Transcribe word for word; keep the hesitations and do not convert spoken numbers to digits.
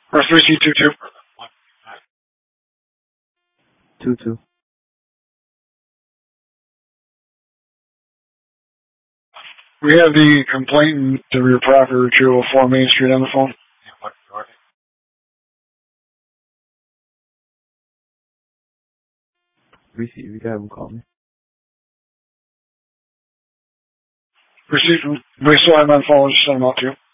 Or three C two two. Two two. We have the complainant of your property retrieval four Main Street on the phone. Receive. You can have him call me. Receive. We still have him on the phone. We'll just send him out to you.